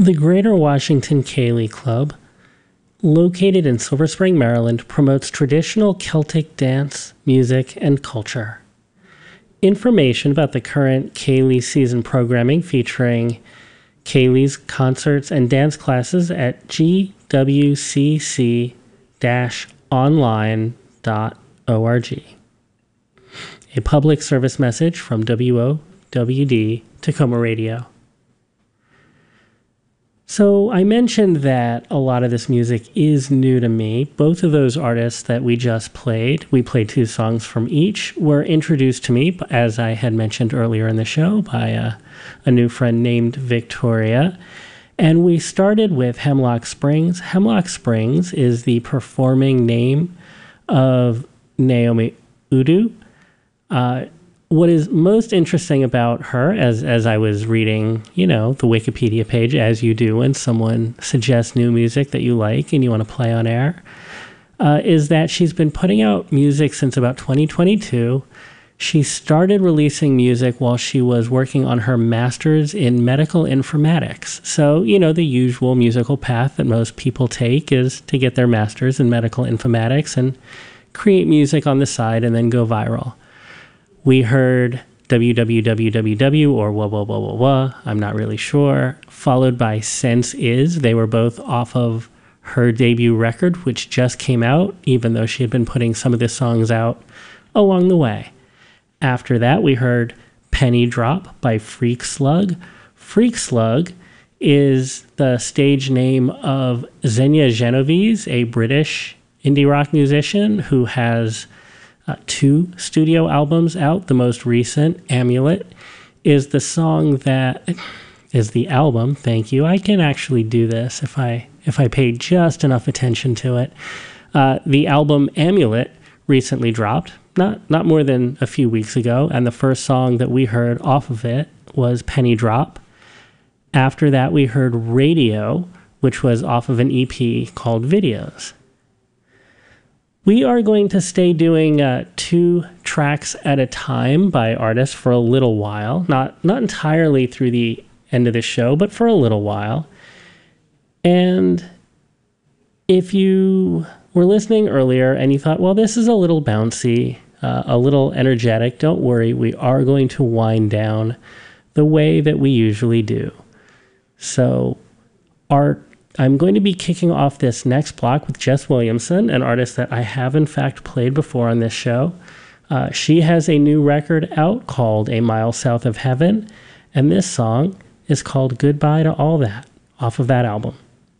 The Greater Washington Ceilidh Club, located in Silver Spring, Maryland, promotes traditional Celtic dance, music, and culture. Information about the current Ceilidh season programming featuring Ceilidh's concerts and dance classes at gwcc-online.org. A public service message from WOWD Tacoma Radio. So I mentioned that a lot of this music is new to me. Both of those artists that we just played, we played 2 songs from each, were introduced to me, as I had mentioned earlier in the show, by a new friend named Victoria. And we started with Hemlock Springs. Hemlock Springs is the performing name of Naomi Udu. What is most interesting about her, as I was reading, the Wikipedia page, as you do when someone suggests new music that you like and you want to play on air, is that she's been putting out music since about 2022. She started releasing music while she was working on her master's in medical informatics. So, the usual musical path that most people take is to get their master's in medical informatics and create music on the side and then go viral. We heard www or wah, wah, wah, wah, wah, I'm not really sure, followed by Sense Is. They were both off of her debut record, which just came out, even though she had been putting some of the songs out along the way. After that, we heard Penny Drop by Freak Slug. Freak Slug is the stage name of Xenia Genovese, a British indie rock musician who has 2 studio albums out. The most recent, Amulet, is the song that is the album. Thank you. I can actually do this if I pay just enough attention to it. The album Amulet recently dropped, not more than a few weeks ago, and the first song that we heard off of it was Penny Drop. After that, we heard Radio, which was off of an EP called Videos. We are going to stay doing 2 tracks at a time by artists for a little while, not entirely through the end of the show, but for a little while. And if you were listening earlier and you thought, well, this is a little bouncy, a little energetic, don't worry, we are going to wind down the way that we usually do. So I'm going to be kicking off this next block with Jess Williamson, an artist that I have in fact played before on this show. She has a new record out called A Mile South of Heaven, and this song is called Goodbye to All That, off of that album.